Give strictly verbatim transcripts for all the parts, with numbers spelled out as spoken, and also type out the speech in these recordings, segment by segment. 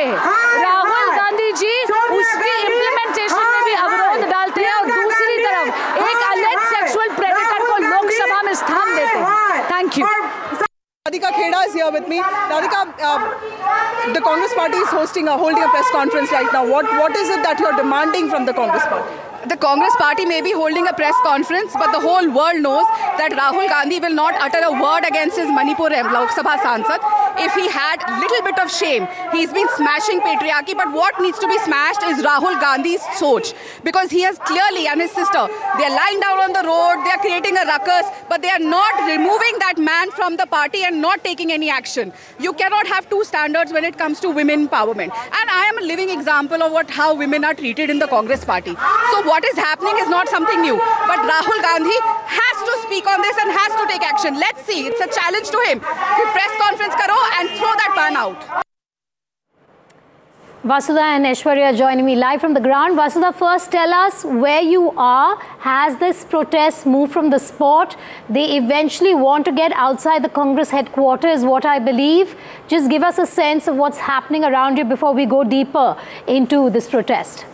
हैं। राहुल गांधी जी उसकी इम्प्लीमेंटेशन में भी अवरोध डालते हैं और दूसरी तरफ एक अलेज सेक्सुअल प्रेडेटर को लोकसभा में स्थान देते हैं। Thank you. Radhika Kheda is here with me. Radhika, uh, the Congress Party is hosting a holding a press conference right now. What what is it that you are demanding from the Congress Party? The Congress Party may be holding a press conference, but the whole world knows that Rahul Gandhi will not utter a word against his Manipur Lok Sabha Sansad. If he had little bit of shame, he's been smashing patriarchy, but what needs to be smashed is Rahul Gandhi's soch, because he has clearly, and his sister, they are lying down on the road, they are creating a ruckus, but they are not removing that man from the party and not taking any action. You cannot have two standards when it comes to women empowerment. And I am a living example of what how women are treated in the Congress Party. So what is happening is not something new, but Rahul Gandhi has to speak on this and has to take action. Let's see, it's a challenge to him. Press conference karo and throw that ban out. Vasudha and Aishwarya joining me live from the ground. Vasudha, first tell us where you are. Has this protest moved from the spot? They eventually want to get outside the Congress headquarters, what I believe. Just give us a sense of what's happening around you before we go deeper into this protest.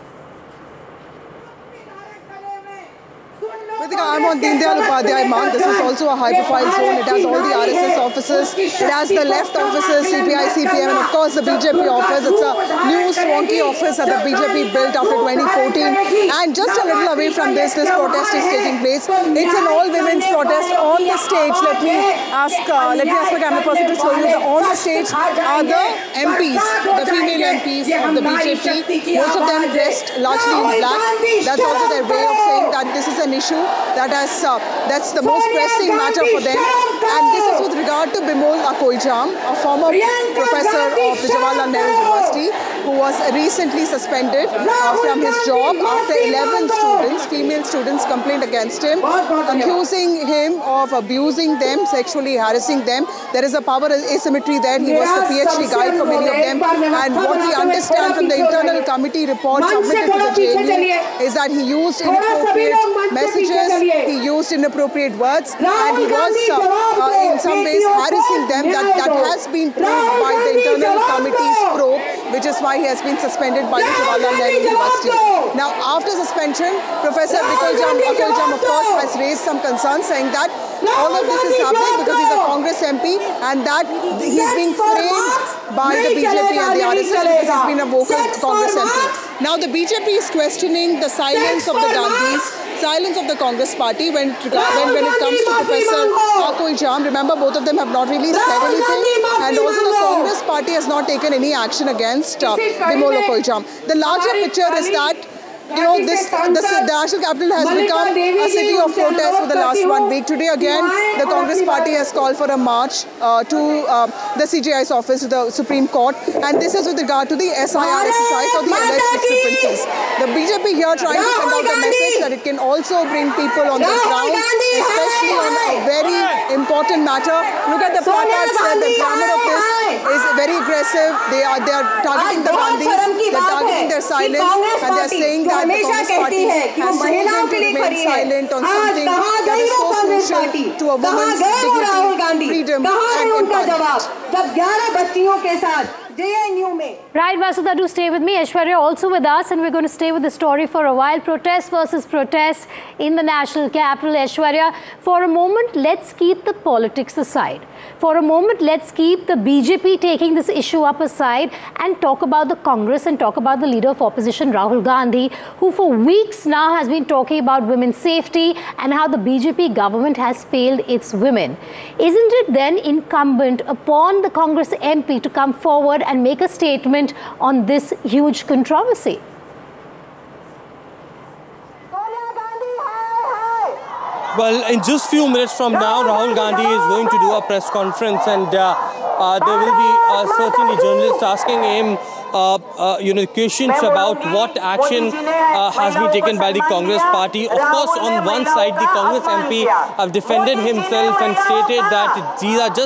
I'm on Deen Dayal Upadhyay Marg. This is also a high-profile zone. It has all the R S S offices. It has the left offices, C P I, C P M, and of course the B J P office. It's a new swanky office that the B J P built after twenty fourteen. And just a little away from this, this protest is taking place. It's an all-women's protest. On the stage, let me ask, uh, let me ask my camera person to show you. The, on the stage are the M Ps, the female M Ps of the B J P. Most of them dressed largely in black. That's also their way of saying that this is an issue that has, uh, that's the most pressing matter for them. And this is with regard to Bimol Akoijam, a former professor of the Jawaharlal Nehru University, who was recently suspended uh, from his job after eleven students, female students, complained against him, accusing him of abusing them, sexually harassing them. There is a power asymmetry there. He was the PhD guide for many of them. And what we understand from the internal committee report submitted to the J N U is that he used inappropriate messages, he used inappropriate words, and he was uh, uh, in some ways harassing them. That, that has been proved by the internal committee's probe, which is why he has been suspended by the Jawaharlal Nehru University. Now, after suspension, Professor Bikoljam Akoijam, of course, has raised some concerns, saying that all of this is happening because he's a Congress M P and that he's being framed by the B J P and the R S S because he's been a vocal Congress M P. Now, the B J P is questioning the silence of the Gandhis, silence of the Congress Party when, when, when it comes to Professor Akoijam. Remember, both of them have not really said anything, and also the Congress Party has not taken any action against uh, Bimol Akoijam. The larger picture is that, you know, this, this, the national capital has become a city of protest for the last one week. Today again, the Congress Party has called for a march uh, to uh, the C J I's office, to the Supreme Court, and this is with regard to the S I R exercise or the alleged discrepancies. The B J P here trying to send out a message that it can also bring people on the ground, especially on a very important matter. Look at the placards there. The grammar of this is very aggressive. They are they are targeting the Gandhis, they are targeting their silence, and they are saying that the Congress Party has chosen to remain silent on something that is so crucial to a woman's dignity, freedom, and empowerment. Right, Vasudha, do stay with me. Aishwarya also with us, and we're going to stay with the story for a while. Protest versus protest in the national capital. Aishwarya, for a moment, let's keep the politics aside. For a moment, let's keep the B J P taking this issue up aside and talk about the Congress and talk about the leader of opposition, Rahul Gandhi, who for weeks now has been talking about women's safety and how the B J P government has failed its women. Isn't it then incumbent upon the Congress M P to come forward and make a statement on this huge controversy? Well, in just few minutes from now, Rahul Gandhi is going to do a press conference, and uh, uh, there will be uh, certainly journalists asking him Uh, uh, you know, questions about what action uh, has been taken by the Congress Party. Of course, on one side, the Congress M P have defended himself and stated that these are just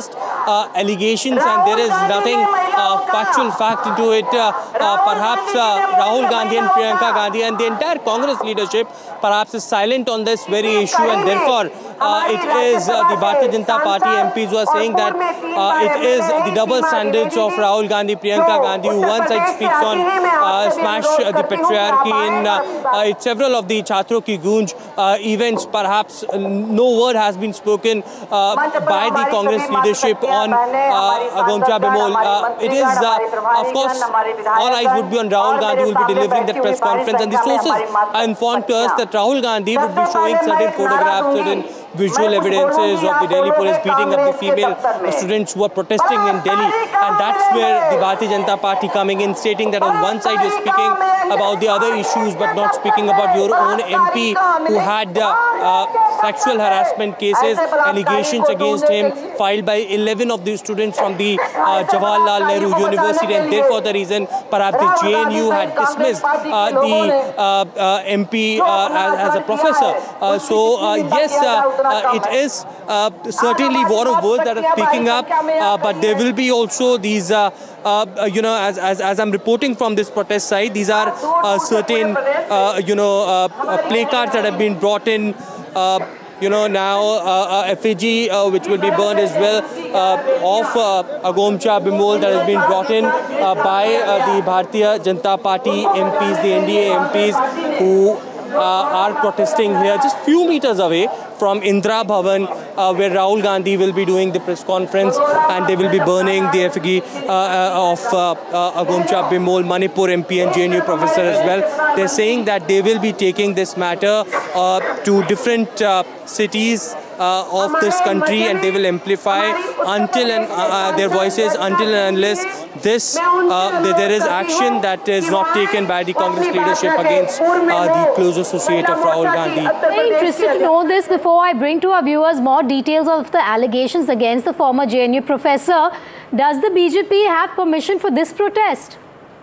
uh, allegations and there is nothing uh, factual fact into it. Uh, uh, perhaps uh, Rahul Gandhi and Priyanka Gandhi and the entire Congress leadership perhaps is silent on this very issue, and therefore uh, it is uh, the Bharatiya Janata Party M Ps who are saying that uh, it is the double standards of Rahul Gandhi, Priyanka Gandhi, who one side speaks on uh, smash uh, the patriarchy in uh, uh, several of the Chhatro Ki Goonj uh, events. Perhaps uh, no word has been spoken uh, by the Congress leadership on uh, Agomcha Bimol. Uh, it is, uh, of course, all eyes would be on Rahul Gandhi, who will be delivering that press conference, and the sources are informed to us that Rahul Gandhi would be showing certain photographs, certain visual evidences of the Delhi police beating up the female students who are protesting in Delhi, and that's where the Bharatiya Janata Party coming in, stating that on one side you're speaking about the other issues but not speaking about your own M P who had uh, uh, sexual harassment cases, allegations against him filed by eleven of the students from the uh, Jawaharlal Nehru University, and therefore the reason perhaps the J N U had dismissed uh, the uh, uh, M P uh, as, as a professor. Uh, so uh, yes, uh, Uh, it is uh, certainly war of words that are speaking up, uh, but there will be also these, uh, uh, you know, as, as, as I'm reporting from this protest side, these are uh, certain, uh, you know, uh, placards that have been brought in, uh, you know, now uh, uh, effigy uh, which will be burned as well uh, of uh, Agomcha Bimol that has been brought in uh, by uh, the Bharatiya Janata Party M Ps, the N D A M Ps who Uh, are protesting here just few meters away from Indira Bhavan, uh, where Rahul Gandhi will be doing the press conference, and they will be burning the effigy uh, uh, of uh, uh, Agomcha Bimol, Manipur M P and J N U professor as well. They're saying that they will be taking this matter uh, to different uh, cities uh, of this country, and they will amplify until and uh, their voices until and unless this uh, there is action that is not taken by the Congress leadership against uh, the close associate of Rahul Gandhi. Very interested to know this before I bring to our viewers more details of the allegations against the former J N U professor. Does the B J P have permission for this protest?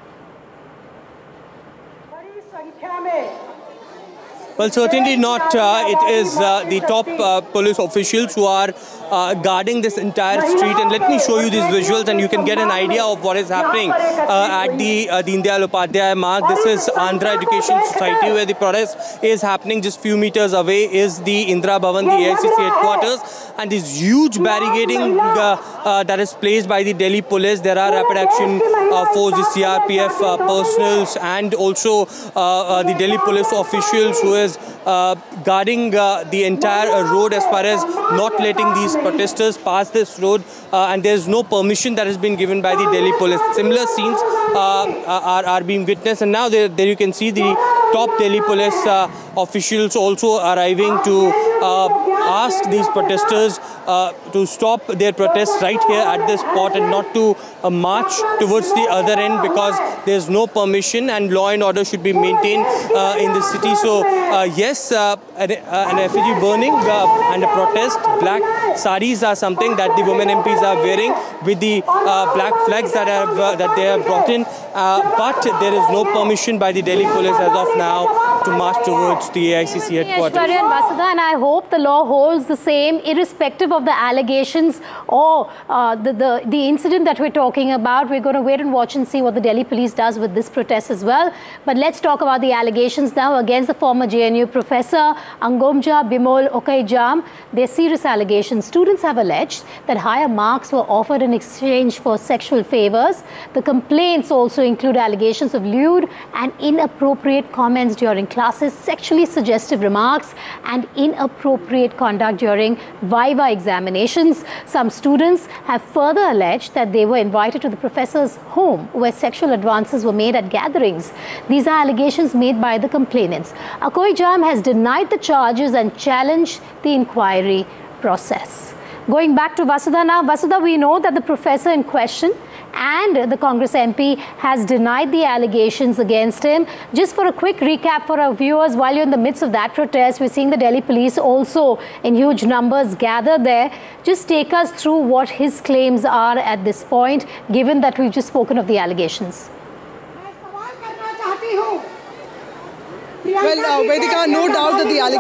Well, certainly not. Uh, it is uh, the top uh, police officials who are uh, guarding this entire street. And let me show you these visuals, and you can get an idea of what is happening uh, at the uh, Deen Dayal Upadhyaya Marg. This is Andhra Education Society, where the protest is happening. Just few meters away is the Indira Bhavan, the A I C C headquarters, and this huge barricading uh, uh, that is placed by the Delhi police. There are rapid action uh, force, the C R P F uh, personals, and also uh, uh, the Delhi police officials who is Uh, guarding uh, the entire uh, road as far as not letting these protesters pass this road, uh, and there is no permission that has been given by the Delhi police. Similar scenes uh, are, are being witnessed, and now there, there you can see the top Delhi police uh, officials also arriving to uh, ask these protesters uh, to stop their protests right here at this spot and not to uh, march towards the other end, because there is no permission and law and order should be maintained uh, in the city. So uh, yes, uh, an, uh, an effigy burning uh, and a protest. Black saris are something that the women M Ps are wearing with the uh, black flags that have uh, that they have brought in, uh, but there is no permission by the Delhi police as of now to march towards the A I C C headquarters. Aishwarya and Vasudha, and I hope the law holds the same irrespective of the allegations or uh, the, the, the incident that we're talking about. We're going to wait and watch and see what the Delhi police does with this protest as well. But let's talk about the allegations now against the former J N U professor Agomcha Bimol Okayjam. They're serious allegations. Students have alleged that higher marks were offered in exchange for sexual favors. The complaints also include allegations of lewd and inappropriate comments during classes, sexually suggestive remarks, and inappropriate conduct during Viva examinations. Some students have further alleged that they were invited to the professor's home where sexual advances were made at gatherings. These are allegations made by the complainants. Okayjam has denied the charges and challenged the inquiry process. Going back to Vasudha now. Vasudha, we know that the professor in question and the Congress M P has denied the allegations against him. Just for a quick recap for our viewers, while you're in the midst of that protest, we're seeing the Delhi police also in huge numbers gathered there. Just take us through what his claims are at this point, given that we've just spoken of the allegations. Well, uh, Vedika, no doubt that the allegations